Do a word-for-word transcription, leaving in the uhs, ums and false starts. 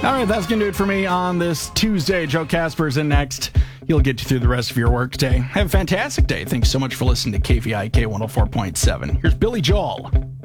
All right, that's going to do it for me on this Tuesday. Joe Casper's in next. He'll get you through the rest of your work day. Have a fantastic day. Thanks so much for listening to K V I K one oh four point seven. Here's Billy Joel.